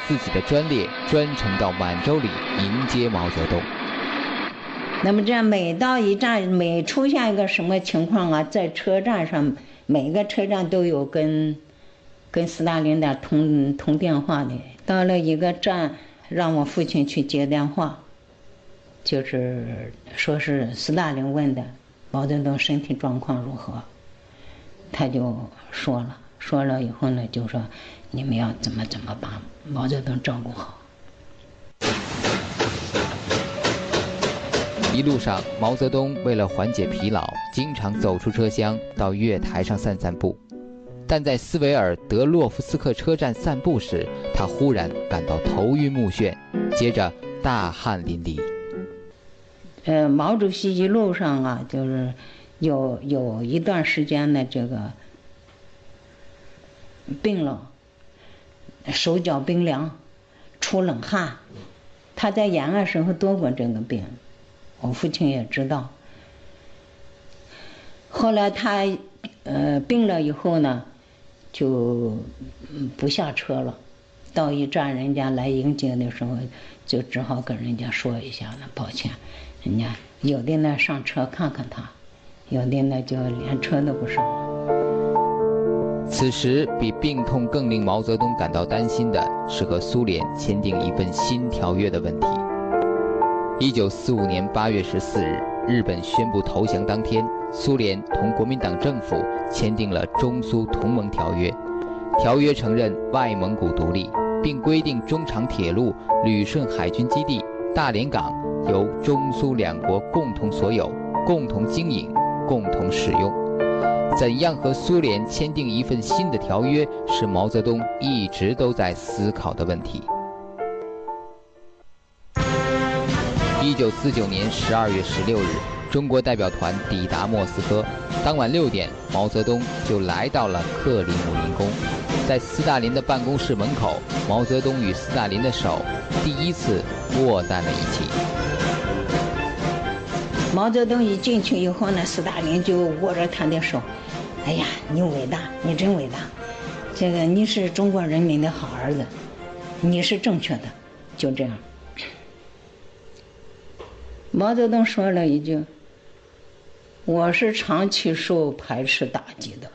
自己的专列专程到满洲里迎接毛泽东。 那么这每到一站，每出现一个什么情况啊，在车站上，每个车站都有跟斯大林的通电话的。到了一个站，让我父亲去接电话，就是说是斯大林问的毛泽东身体状况如何，他就说了以后呢，就说你们要怎么把毛泽东照顾好。 一路上，毛泽东为了缓解疲劳，经常走出车厢到月台上散步。但在斯维尔德洛夫斯克车站散步时，他忽然感到头晕目眩，接着大汗淋漓。 毛主席一路上啊，就是有一段时间呢，这个病了，手脚冰凉，出冷汗。他在延安时候得过这个病，我父亲也知道。后来他病了以后呢，就不下车了。到一站人家来迎接的时候，就只好跟人家说一下了，抱歉。人家有的呢上车看看他，有的呢就连车都不上了。 此时比病痛更令毛泽东感到担心的是和苏联签订一份新条约的问题。1945年8月14日，日本宣布投降当天，苏联同国民党政府签订了中苏同盟条约。条约承认外蒙古独立，并规定中长铁路、旅顺海军基地、大连港由中苏两国共同所有、共同经营、共同使用。怎样和苏联签订一份新的条约，是毛泽东一直都在思考的问题。1949年12月16日，中国代表团抵达莫斯科。当晚6点，毛泽东就来到了克里姆林宫。在斯大林的办公室门口，毛泽东与斯大林的手第一次握在了一起。 毛泽东一进去以后呢，斯大林就握着他的手，哎呀，你伟大，你真伟大，这个你是中国人民的好儿子，你是正确的，就这样。毛泽东说了一句：“我是长期受排斥打击的。”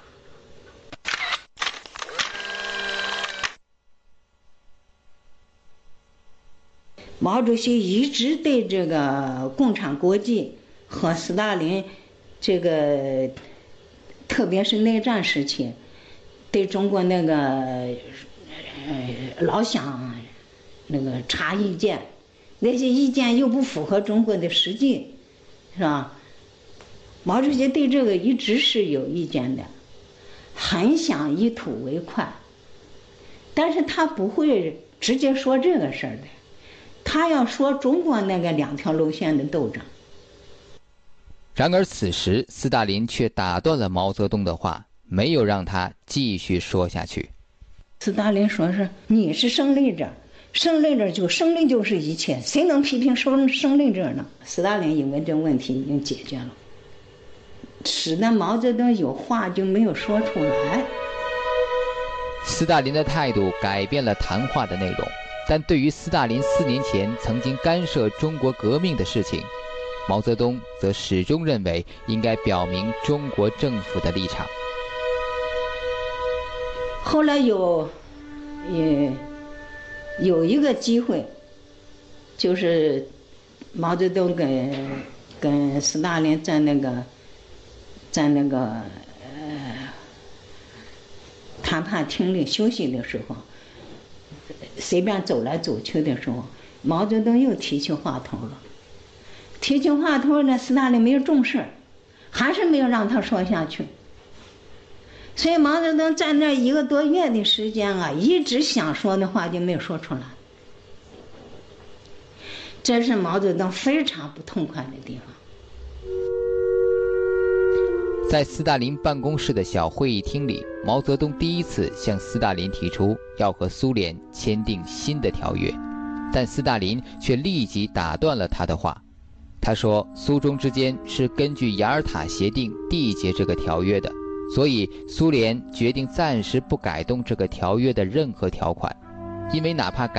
毛主席一直对这个共产国际和斯大林这个，特别是内战时期，对中国那个老想那个查意见，那些意见又不符合中国的实际，是吧？毛主席对这个一直是有意见的，很想一吐为快，但是他不会直接说这个事儿的，他要说中国那个两条路线的斗争。 然而此时斯大林却打断了毛泽东的话，没有让他继续说下去。 斯大林说是你是胜利者，胜利者胜利就是一切，谁能批评胜利者呢？斯大林以为这问题已经解决了，使得毛泽东有话就没有说出来。 斯大林的态度改变了谈话的内容，但对于斯大林4年前曾经干涉中国革命的事情，毛泽东则始终认为应该表明中国政府的立场。 后来有一个机会，就是毛泽东跟斯大林在那个谈判厅里休息的时候，随便走来走去的时候，毛泽东又提起话头了。提起话头呢，斯大林没有重视，还是没有让他说下去。所以毛泽东在那1个多月的时间啊，一直想说的话就没有说出来。这是毛泽东非常不痛快的地方。 在斯大林办公室的小会议厅里，毛泽东第一次向斯大林提出要和苏联签订新的条约，但斯大林却立即打断了他的话。他说，苏中之间是根据雅尔塔协定缔结这个条约的，所以苏联决定暂时不改动这个条约的任何条款，因为哪怕